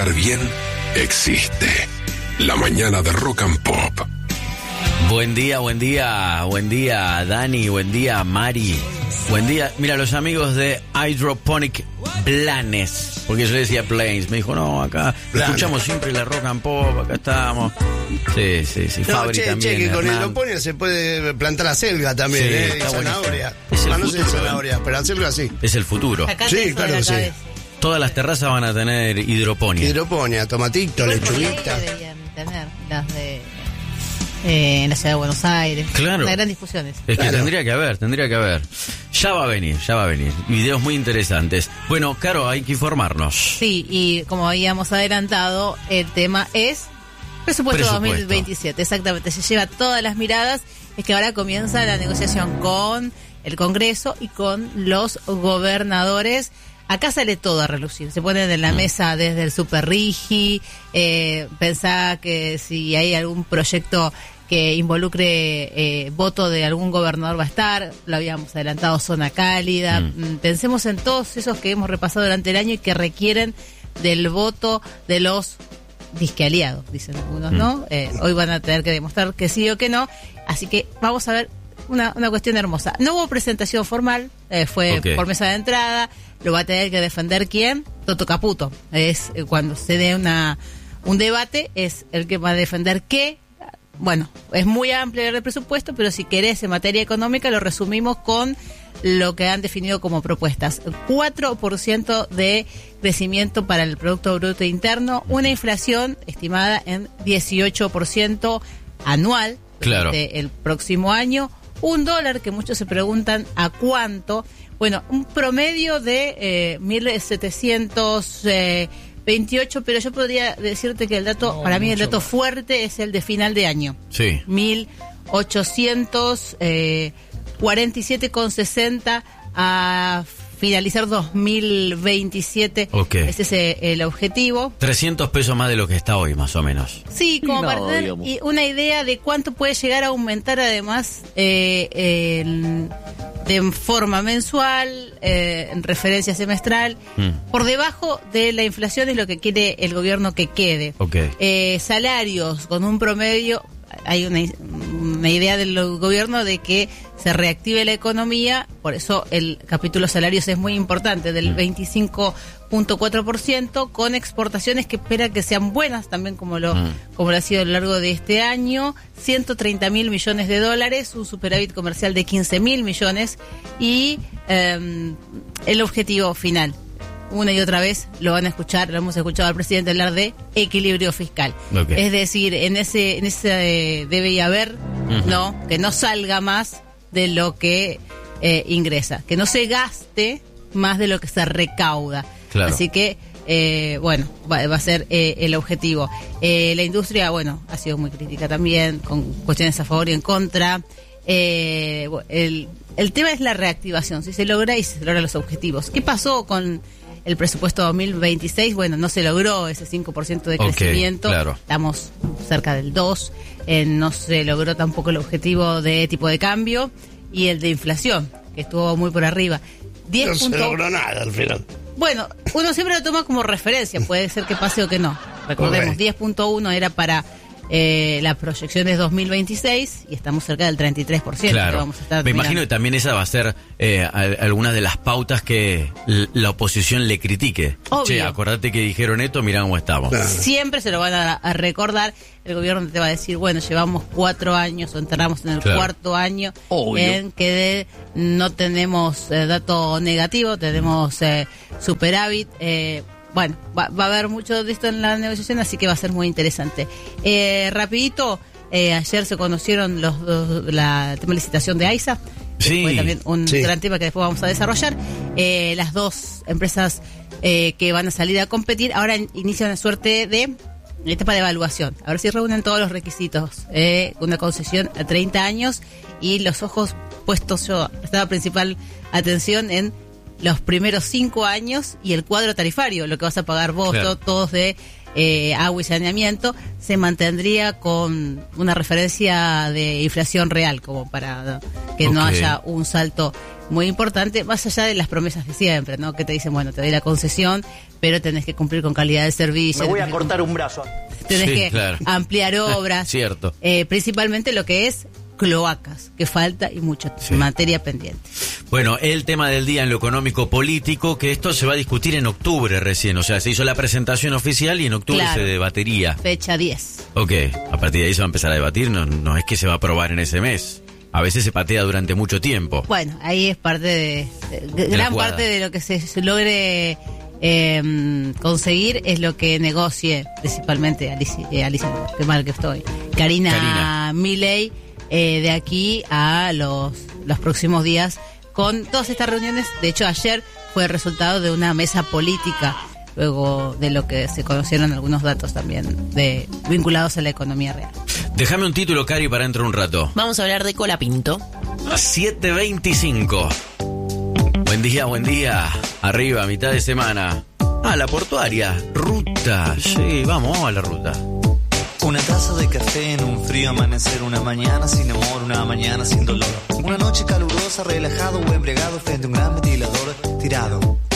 estar bien existe. La mañana de Rock and Pop. Buen día, Dani, buen día, Mari. Buen día, mira, los amigos de Hydroponic Planes, porque yo decía Planes, me dijo, no, acá escuchamos siempre la Rock and Pop, acá estamos. Sí, no, Fabri también. Que con hidroponía se puede plantar acelga también, sí, y zanahoria. No sé zanahoria, pero acelga sí. Es el futuro. Sí, claro que sí. Todas las terrazas van a tener hidroponía. Hidroponía, tomatito, lechuguita. Deberían tener las de... en la ciudad de Buenos Aires. Claro. Las grandes discusiones. Es que tendría que haber. Ya va a venir. Videos muy interesantes. Bueno, claro, hay que informarnos. Sí, y como habíamos adelantado, el tema es presupuesto 2027. Exactamente, se lleva todas las miradas. Es que ahora comienza la negociación con el Congreso y con los gobernadores. Acá sale todo a relucir, se ponen en la mesa desde el Super Rigi, pensá que si hay algún proyecto que involucre voto de algún gobernador va a estar, lo habíamos adelantado, zona cálida, pensemos en todos esos que hemos repasado durante el año y que requieren del voto de los disque aliados, dicen algunos, ¿no? Hoy van a tener que demostrar que sí o que no, así que vamos a ver una cuestión hermosa. No hubo presentación formal, fue por mesa de entrada. Lo va a tener que defender ¿quién? Toto Caputo. Es cuando se dé un debate, es el que va a defender qué. Bueno, es muy amplio el presupuesto, pero si querés en materia económica lo resumimos con lo que han definido como propuestas. 4% de crecimiento para el Producto Bruto Interno, una inflación estimada en 18% anual durante el próximo año, $1 que muchos se preguntan a cuánto. Bueno, un promedio de 1.728, pero yo podría decirte que el dato, para mí el dato fuerte es el de final de año. Sí. 1.847,60 a finalizar 2027. Ese es el objetivo. 300 pesos más de lo que está hoy, más o menos. Sí, como para tener una idea de cuánto puede llegar a aumentar además de forma mensual, en referencia semestral, por debajo de la inflación es lo que quiere el gobierno que quede. Salarios con un promedio, hay una idea del gobierno de que se reactive la economía, por eso el capítulo salarios es muy importante, del 25.4%, con exportaciones que espera que sean buenas también como lo ha sido a lo largo de este año, $130.000 millones, un superávit comercial de 15.000 millones y el objetivo final. Una y otra vez lo hemos escuchado al presidente hablar de equilibrio fiscal. Es decir, en ese debe haber, ¿no? Que no salga más de lo que ingresa, que no se gaste más de lo que se recauda. Claro. Así que, va a ser el objetivo. La industria, ha sido muy crítica también, con cuestiones a favor y en contra. El tema es la reactivación, si se logra y si se logran los objetivos. ¿Qué pasó con el presupuesto 2026? No se logró ese 5% de crecimiento. Claro. Estamos cerca del 2%. No se logró tampoco el objetivo de tipo de cambio y el de inflación, que estuvo muy por arriba. No se logró nada al final. Bueno, uno siempre lo toma como referencia, puede ser que pase o que no. Recordemos, 10.1 era para la proyección es 2026 y estamos cerca del 33%. Claro. Que vamos a estar Me imagino que también esa va a ser alguna de las pautas que la oposición le critique. Obvio. Che, acordate que dijeron esto, mirá cómo estamos. Claro. Siempre se lo van a recordar. El gobierno te va a decir, llevamos 4 años o entramos en el cuarto año en que no tenemos dato negativo, tenemos superávit. Va a haber mucho de esto en la negociación, así que va a ser muy interesante. Rapidito, ayer se conocieron la licitación de AISA. Sí. Fue también un gran tema que después vamos a desarrollar. Las dos empresas que van a salir a competir ahora inician una suerte de etapa de evaluación. A ver si reúnen todos los requisitos. Una concesión a 30 años y los ojos puestos, yo prestaba principal atención en los primeros 5 años y el cuadro tarifario, lo que vas a pagar vos, claro. Todos de agua y saneamiento, se mantendría con una referencia de inflación real, como para que no haya un salto muy importante, más allá de las promesas de siempre, ¿no? Que te dicen, bueno, te doy la concesión, pero tenés que cumplir con calidad de servicio. Me voy a cortar un brazo. Tenés Sí, que claro. ampliar obras. Cierto. Principalmente lo que es cloacas, que falta y mucha materia pendiente. Bueno, el tema del día en lo económico-político, que esto se va a discutir en octubre recién. O sea, se hizo la presentación oficial y en octubre Claro. se debatería. Fecha 10. Ok, a partir de ahí se va a empezar a debatir. No es que se va a aprobar en ese mes. A veces se patea durante mucho tiempo. Bueno, ahí es parte de la gran jugada. parte de lo que se logre conseguir es lo que negocie principalmente Alicia, qué mal que estoy, Karina. Milei, de aquí a los próximos días con todas estas reuniones. De hecho, ayer fue el resultado de una mesa política, luego de lo que se conocieron algunos datos también vinculados a la economía real. Déjame un título, Cari, para dentro de un rato. Vamos a hablar de Colapinto. 7:25. Buen día. Arriba, mitad de semana. La portuaria. Ruta. Sí, vamos a la ruta. Una taza de café en un frío amanecer, una mañana sin amor, una mañana sin dolor. Una noche calurosa, relajado o embriagado frente a un gran ventilador tirado.